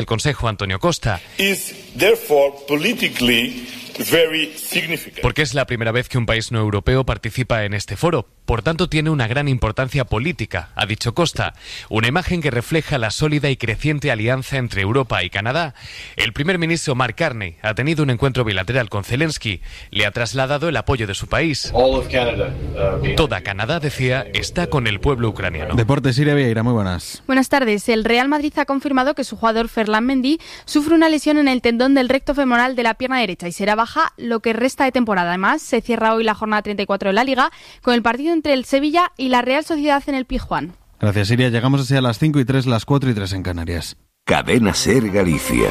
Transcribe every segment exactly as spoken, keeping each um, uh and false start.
El Consejo, Antonio Costa. Is therefore politically very significant. Porque es la primera vez que un país no europeo participa en este foro. Por tanto, tiene una gran importancia política, ha dicho Costa. Una imagen que refleja la sólida y creciente alianza entre Europa y Canadá. El primer ministro Mark Carney ha tenido un encuentro bilateral con Zelensky. Le ha trasladado el apoyo de su país. All of Canada, uh, Toda Canadá, decía, está con el pueblo ucraniano. Deportes, Siria Vieira, muy buenas. Buenas tardes. El Real Madrid ha confirmado que su jugador Ferland Mendy sufre una lesión en el tendón del recto femoral de la pierna derecha y será baja lo que resta de temporada. Además, se cierra hoy la jornada treinta y cuatro de la Liga con el partido entre el Sevilla y la Real Sociedad en el Pizjuán. Gracias, Siria. Llegamos así a las cinco y tres, las cuatro y tres en Canarias. Cadena SER Galicia.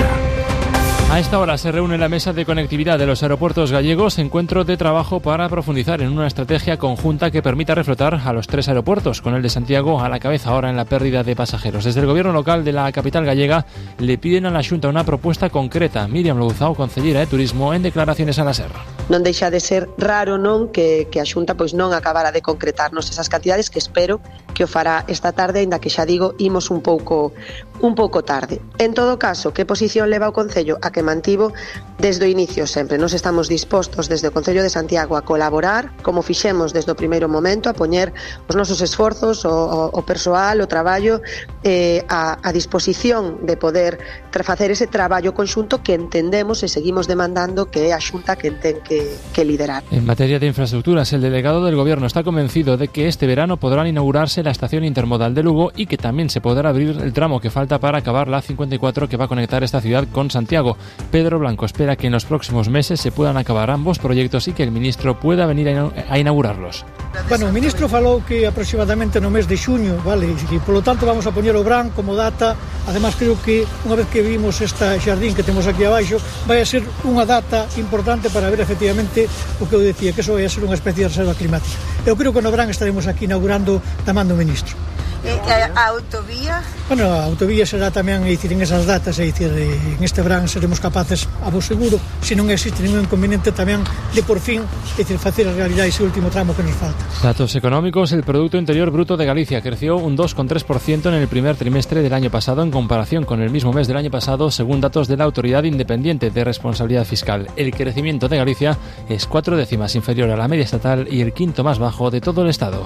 A esta hora se reúne la mesa de conectividad de los aeropuertos gallegos, encuentro de trabajo para profundizar en una estrategia conjunta que permita reflotar a los tres aeropuertos, con el de Santiago a la cabeza ahora en la pérdida de pasajeros. Desde el gobierno local de la capital gallega le piden a la Xunta una propuesta concreta. Miriam Louzao, concellera de Turismo, en declaraciones a la SER. Non deixa de ser raro non que, que a Xunta pois non acabara de concretarnos esas cantidades, que espero que o fará esta tarde, ainda que xa digo, imos un pouco un pouco tarde. En todo caso, que posición leva o Concello? A que mantivo desde o inicio sempre. Nos estamos dispostos desde o Concello de Santiago a colaborar, como fixemos desde o primeiro momento, a poñer os nosos esforzos, o, o, o persoal, o traballo eh, a, a disposición de poder facer ese traballo conxunto que entendemos e seguimos demandando que é a Xunta que ten que que liderar. En materia de infraestructuras, el delegado del Gobierno está convencido de que este verano podrán inaugurarse la estación intermodal de Lugo y que también se podrá abrir el tramo que falta para acabar la A cincuenta y cuatro que va a conectar esta ciudad con Santiago. Pedro Blanco espera que en los próximos meses se puedan acabar ambos proyectos y que el ministro pueda venir a inaugurarlos. Bueno, o ministro falou que aproximadamente no mes de xuño, vale, e polo tanto vamos a poñer o Bran como data. Además, creo que unha vez que vimos esta xardín que temos aquí abaixo, vai a ser unha data importante para ver efectivamente o que eu decía, que eso vai a ser unha especie de reserva climática. Eu creo que no Bran estaremos aquí inaugurando tamén do ministro. E a autovía? Bueno, a autovía será tamén, é dicir, en esas datas, é dicir, en este verán seremos capaces, a vos seguro, se non existe ningún inconveniente tamén de por fin, é dicir, facer a realidade ese último tramo que nos falta. Datos económicos, el Producto Interior Bruto de Galicia creció un dos coma tres por ciento en el primer trimestre del año pasado en comparación con el mismo mes del año pasado, según datos de la Autoridad Independiente de Responsabilidad Fiscal. El crecimiento de Galicia es cuatro décimas inferior a la media estatal y el quinto más bajo de todo el Estado.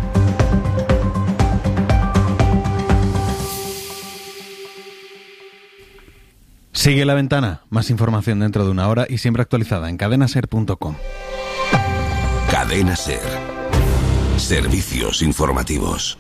Sigue La Ventana, más información dentro de una hora y siempre actualizada en cadena ser punto com. Cadena SER. Servicios informativos.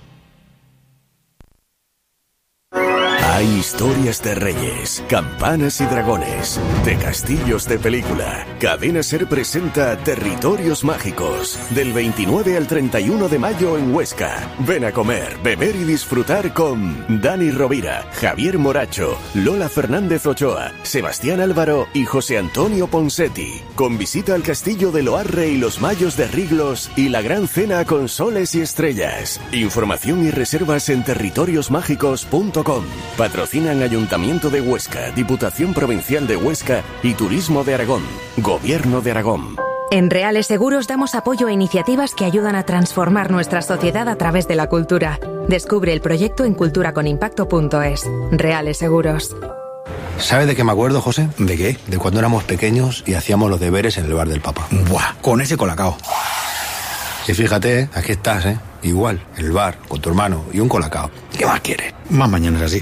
Hay historias de reyes, campanas y dragones, de castillos de película. Cadena SER presenta Territorios Mágicos, del veintinueve al treinta y uno de mayo en Huesca. Ven a comer, beber y disfrutar con Dani Rovira, Javier Moracho, Lola Fernández Ochoa, Sebastián Álvaro y José Antonio Ponsetti. Con visita al castillo de Loarre y los Mayos de Riglos y la gran cena con soles y estrellas. Información y reservas en territorios mágicos punto com. Patrocinan Ayuntamiento de Huesca, Diputación Provincial de Huesca y Turismo de Aragón. Gobierno de Aragón. En Reales Seguros damos apoyo a iniciativas que ayudan a transformar nuestra sociedad a través de la cultura. Descubre el proyecto en cultura con impacto punto es. Reales Seguros. ¿Sabe de qué me acuerdo, José? ¿De qué? De cuando éramos pequeños y hacíamos los deberes en el bar del Papa. ¡Buah! Con ese colacao. Y fíjate, aquí estás, ¿eh? Igual, en el bar, con tu hermano y un colacao. ¿Qué más quieres? Más mañanas así.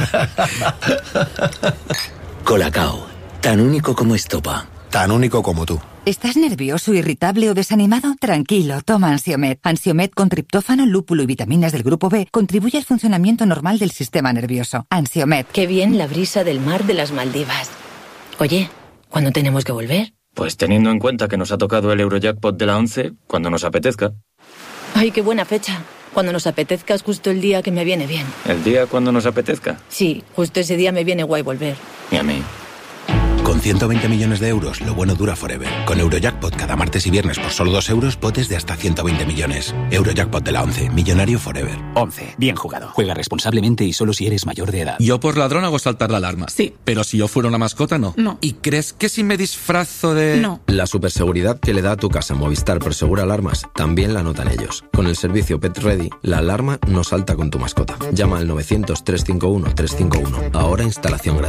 Colacao, tan único como Estopa. Tan único como tú. ¿Estás nervioso, irritable o desanimado? Tranquilo, toma Ansiomed. Ansiomed con triptófano, lúpulo y vitaminas del grupo B contribuye al funcionamiento normal del sistema nervioso. Ansiomed. Qué bien la brisa del mar de las Maldivas. Oye, ¿cuándo tenemos que volver? Pues teniendo en cuenta que nos ha tocado el Eurojackpot de la once, cuando nos apetezca. Ay, qué buena fecha. Cuando nos apetezca es justo el día que me viene bien. ¿El día cuando nos apetezca? Sí, justo ese día me viene guay volver. Y a mí. Con ciento veinte millones de euros, lo bueno dura forever. Con Eurojackpot cada martes y viernes por solo dos euros, potes de hasta ciento veinte millones. Eurojackpot de la once, millonario forever. once. Bien jugado. Juega responsablemente y solo si eres mayor de edad. Yo por ladrón hago saltar la alarma. Sí. Pero si yo fuera una mascota, no. No. ¿Y crees que si me disfrazo de...? No. La superseguridad que le da a tu casa Movistar Prosegur Alarmas también la notan ellos. Con el servicio Pet Ready, la alarma no salta con tu mascota. Llama al novecientos, trescientos cincuenta y uno, trescientos cincuenta y uno. Ahora instalación gratuita.